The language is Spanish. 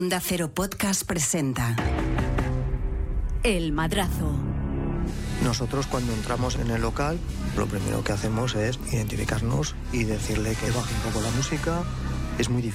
Onda Cero Podcast presenta El Madrazo. Nosotros cuando entramos en el local, lo primero que hacemos es identificarnos y decirle que baje un poco la música. Es muy difícil.